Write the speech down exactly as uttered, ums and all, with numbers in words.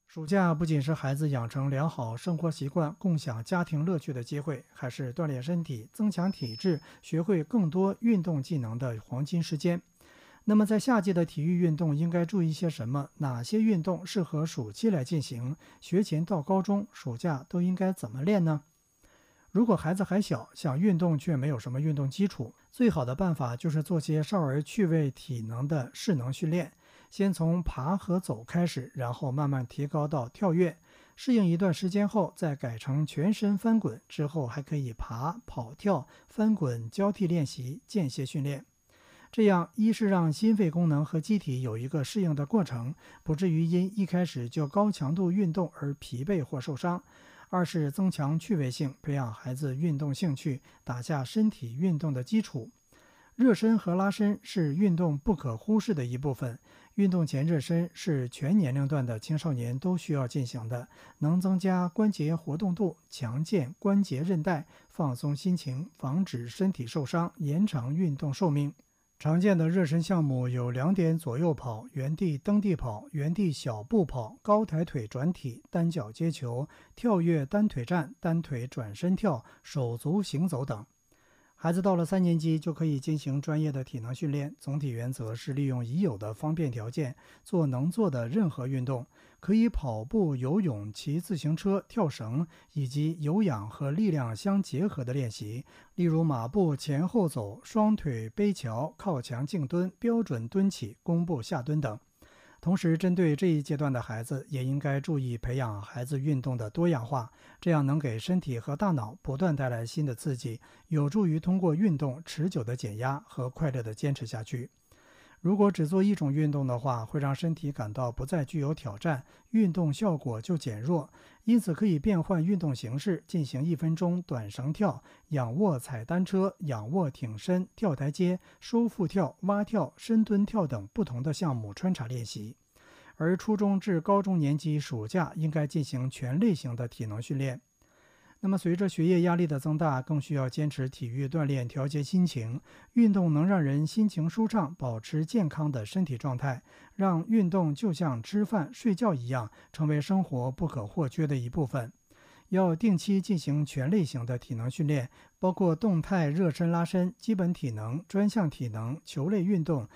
暑假不仅是孩子养成良好生活习惯、共享家庭乐趣的机会，还是锻炼身体、增强体质、学会更多运动技能的黄金时间。那么，在夏季的体育运动应该注意些什么？哪些运动适合暑期来进行？学前到高中、暑假都应该怎么练呢？如果孩子还小，想运动却没有什么运动基础，最好的办法就是做些少儿趣味体能的势能训练，先从爬和走开始，然后慢慢提高到跳跃。适应一段时间后，再改成全身翻滚，之后还可以爬、跑、跳、翻滚交替练习，间歇训练。这样一是让心肺功能和机体有一个适应的过程，不至于因一开始就高强度运动而疲惫或受伤；二是增强趣味性，培养孩子运动兴趣，打下身体运动的基础。热身和拉伸是运动不可忽视的一部分，运动前热身是全年龄段的青少年都需要进行的，能增加关节活动度，强健关节韧带，放松心情，防止身体受伤，延长运动寿命。常见的热身项目有两点左右跑、原地蹬地跑、原地小步跑、高抬腿转体、单脚接球、跳跃单腿站、单腿转身跳、手足行走等。孩子到了三年级就可以进行专业的体能训练，总体原则是利用已有的方便条件做能做的任何运动，可以跑步、游泳、骑自行车、跳绳，以及有氧和力量相结合的练习，例如马步前后走、双腿背桥、靠墙静蹲、标准蹲起、弓步下蹲等。同时，针对这一阶段的孩子，也应该注意培养孩子运动的多样化，这样能给身体和大脑不断带来新的刺激，有助于通过运动持久的减压和快乐的坚持下去。如果只做一种运动的话，会让身体感到不再具有挑战，运动效果就减弱。因此可以变换运动形式，进行一分钟短绳跳、仰卧踩单车、仰卧挺身、跳台阶、收腹跳、蛙跳、深蹲跳等不同的项目穿插练习。而初中至高中年级暑假应该进行全类型的体能训练。那么随着学业压力的增大，更需要坚持体育锻炼调节心情。运动能让人心情舒畅，保持健康的身体状态，让运动就像吃饭睡觉一样，成为生活不可或缺的一部分。要定期进行全类型的体能训练，包括动态热身拉伸、基本体能、专项体能、球类运动、